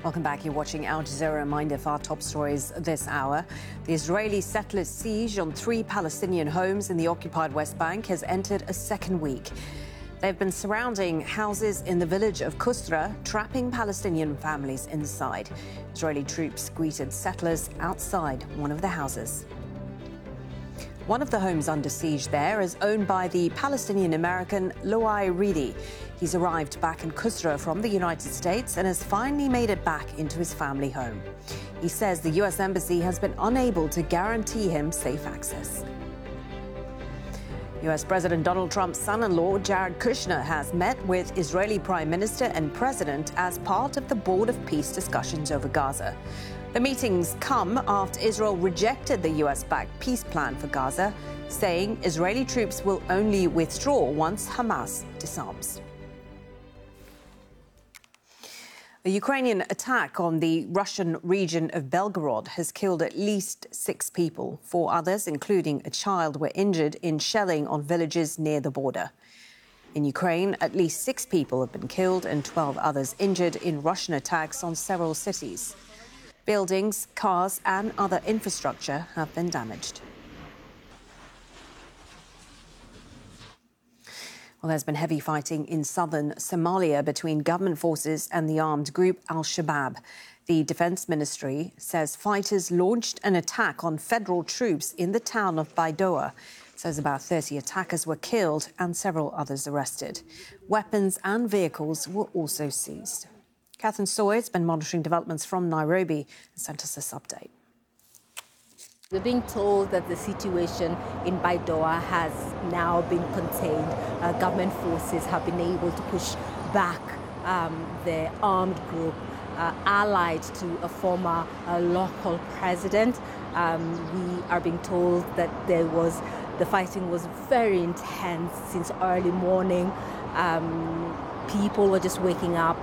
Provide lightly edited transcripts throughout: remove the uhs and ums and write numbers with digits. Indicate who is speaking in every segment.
Speaker 1: Welcome back. You're watching Al Jazeera. Reminder of our top stories this hour. The Israeli settlers' siege on 3 Palestinian homes in the occupied West Bank has entered a second week. They've been surrounding houses in the village of Kusra, trapping Palestinian families inside. Israeli troops greeted settlers outside one of the houses. One of the homes under siege there is owned by the Palestinian-American Loai Ridi. He's arrived back in Kusra from the United States and has finally made it back into his family home. He says the U.S. Embassy has been unable to guarantee him safe access. U.S. President Donald Trump's son-in-law, Jared Kushner, has met with Israeli Prime Minister and President as part of the Board of Peace discussions over Gaza. The meetings come after Israel rejected the U.S.-backed peace plan for Gaza, saying Israeli troops will only withdraw once Hamas disarms. A Ukrainian attack on the Russian region of Belgorod has killed at least 6 people. 4 others, including a child, were injured in shelling on villages near the border. In Ukraine, at least 6 people have been killed and 12 others injured in Russian attacks on several cities. Buildings, cars and other infrastructure have been damaged. Well, there's been heavy fighting in southern Somalia between government forces and the armed group Al-Shabaab. The Defense Ministry says fighters launched an attack on federal troops in the town of Baidoa. It says about 30 attackers were killed and several others arrested. Weapons and vehicles were also seized. Catherine Soy has been monitoring developments from Nairobi and sent us this update.
Speaker 2: We're being told that the situation in Baidoa has now been contained. Government forces have been able to push back the armed group allied to a former local president. We are being told that the fighting was very intense since early morning. People were just waking up,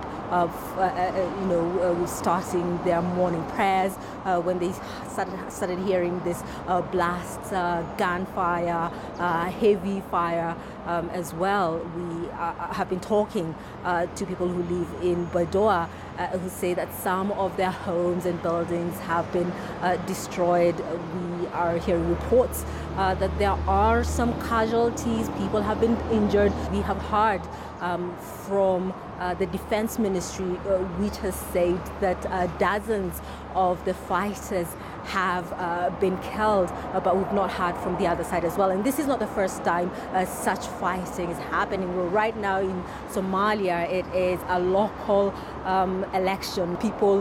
Speaker 2: starting their morning prayers when they started hearing this blasts, gunfire, heavy fire as well. We have been talking to people who live in Baidoa who say that some of their homes and buildings have been destroyed. We are hearing reports that there are some casualties. People have been injured. We have heard from the Defense Ministry, which has said that dozens of the fighters have been killed, but we've not heard from the other side as well. And this is not the first time such fighting is happening. Well, right now in Somalia, it is a local election. People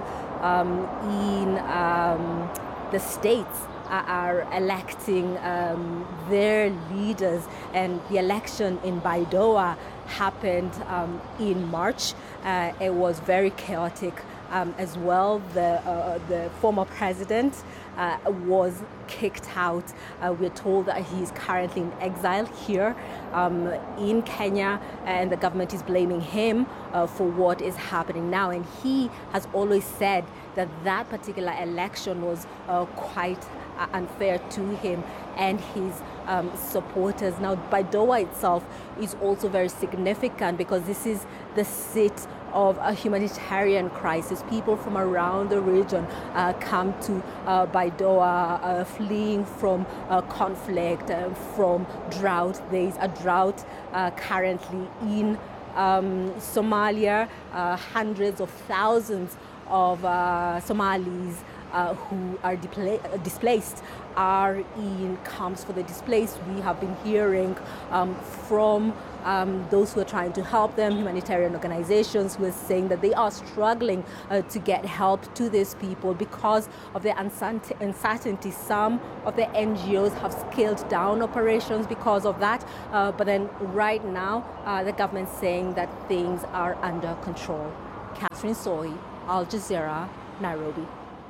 Speaker 2: in the states are electing their leaders, and the election in Baidoa happened in March. It was very chaotic as well. The former president was kicked out. We're told that he's currently in exile here in Kenya, and the government is blaming him for what is happening now. And he has always said that that particular election was quite unfair to him and his supporters. Now, Baidoa itself is also very significant because this is the seat of a humanitarian crisis. People from around the region come to Baidoa fleeing from conflict, from drought. There is a drought currently in Somalia. Hundreds of thousands of Somalis who are displaced are in camps for the displaced. We have been hearing from those who are trying to help them, humanitarian organizations who are saying that they are struggling to get help to these people because of the uncertainty. Some of the NGOs have scaled down operations because of that. But then right now, the government's saying that things are under control. Catherine Soy, Al Jazeera, Nairobi.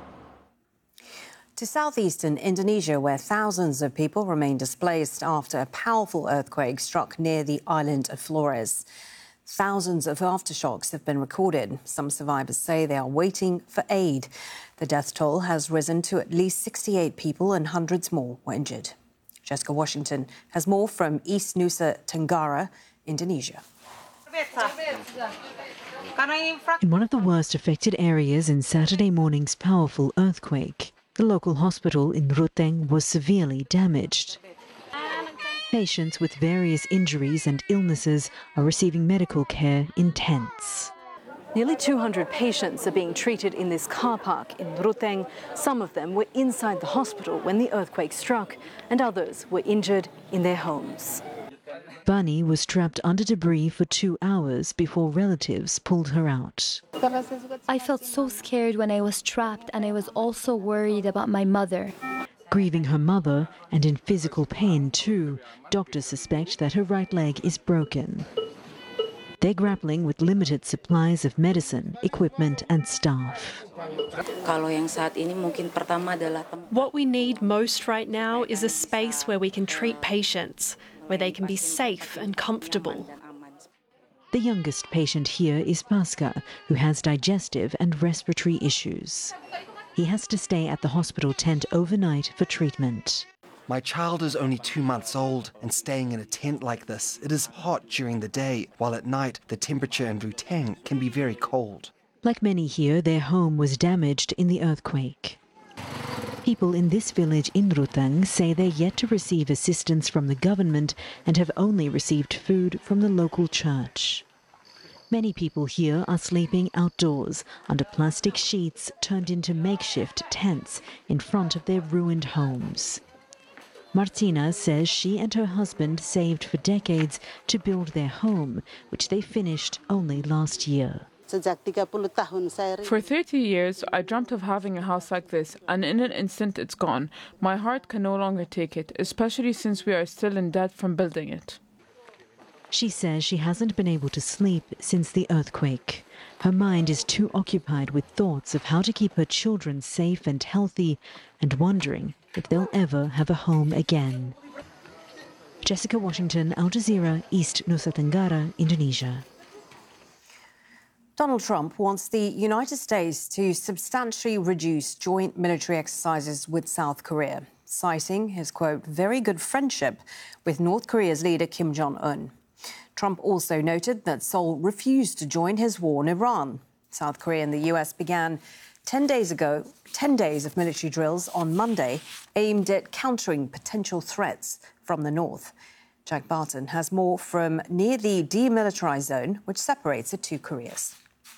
Speaker 1: To southeastern Indonesia, where thousands of people remain displaced after a powerful earthquake struck near the island of Flores. Thousands of aftershocks have been recorded. Some survivors say they are waiting for aid. The death toll has risen to at least 68 people and hundreds more were injured. Jessica Washington has more from East Nusa Tenggara, Indonesia.
Speaker 3: In one of the worst affected areas in Saturday morning's powerful earthquake, the local hospital in Ruteng was severely damaged. Patients with various injuries and illnesses are receiving medical care in tents.
Speaker 2: Nearly 200 patients are being treated in this car park in Ruteng. Some of them were inside the hospital when the earthquake struck, and others were injured in their homes.
Speaker 3: Bunny was trapped under debris for 2 hours before relatives pulled her out.
Speaker 4: I felt so scared when I was trapped, and I was also worried about my mother.
Speaker 3: Grieving her mother and in physical pain too, doctors suspect that her right leg is broken. They're grappling with limited supplies of medicine, equipment and staff.
Speaker 5: What we need most right now is a space where we can treat patients, where they can be safe and comfortable.
Speaker 3: The youngest patient here is Pasca, who has digestive and respiratory issues. He has to stay at the hospital tent overnight for treatment.
Speaker 6: My child is only 2 months old and staying in a tent like this. It is hot during the day, while at night the temperature in Ruteng can be very cold.
Speaker 3: Like many here, their home was damaged in the earthquake. People in this village in Ruteng say they're yet to receive assistance from the government and have only received food from the local church. Many people here are sleeping outdoors under plastic sheets turned into makeshift tents in front of their ruined homes. Martina says she and her husband saved for decades to build their home, which they finished only last year.
Speaker 7: For 30 years, I dreamt of having a house like this, and in an instant it's gone. My heart can no longer take it, especially since we are still in debt from building it.
Speaker 3: She says she hasn't been able to sleep since the earthquake. Her mind is too occupied with thoughts of how to keep her children safe and healthy and wondering if they'll ever have a home again. Jessica Washington, Al Jazeera, East Nusa Tenggara, Indonesia.
Speaker 1: Donald Trump wants the United States to substantially reduce joint military exercises with South Korea, citing his, quote, very good friendship with North Korea's leader Kim Jong-un. Trump also noted that Seoul refused to join his war in Iran. South Korea and the US began 10 days of military drills on Monday aimed at countering potential threats from the north. Jack Barton has more from near the demilitarized zone, which separates the two Koreas.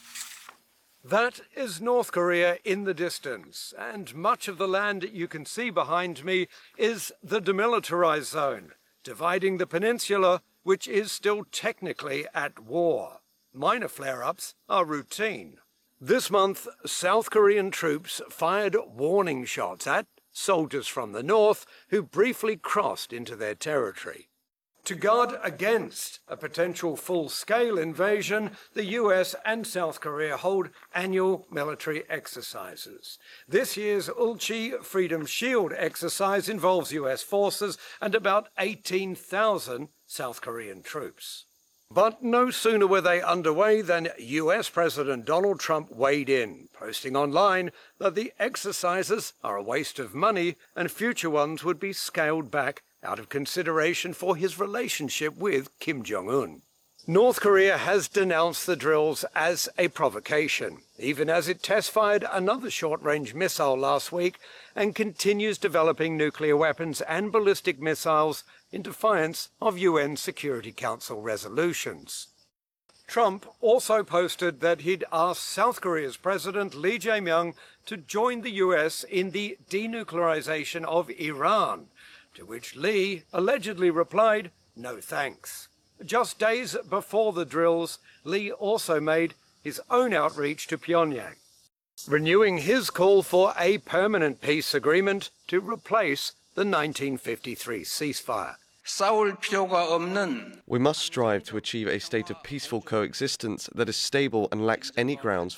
Speaker 8: That is North Korea in the distance, and much of the land you can see behind me is the demilitarized zone, dividing the peninsula, which is still technically at war. Minor flare-ups are routine. This month, South Korean troops fired warning shots at soldiers from the north who briefly crossed into their territory. To guard against a potential full-scale invasion, the US and South Korea hold annual military exercises. This year's Ulchi Freedom Shield exercise involves US forces and about 18,000 South Korean troops. But no sooner were they underway than US President Donald Trump weighed in, posting online that the exercises are a waste of money and future ones would be scaled back out of consideration for his relationship with Kim Jong-un. North Korea has denounced the drills as a provocation, even as it test-fired another short-range missile last week and continues developing nuclear weapons and ballistic missiles in defiance of UN Security Council resolutions. Trump also posted that he'd asked South Korea's President Lee Jae-myung to join the US in the denuclearization of Iran, to which Lee allegedly replied, "No thanks." Just days before the drills, Lee also made his own outreach to Pyongyang, renewing his call for a permanent peace agreement to replace the 1953 ceasefire.
Speaker 9: We must strive to achieve a state of peaceful coexistence that is stable and lacks any grounds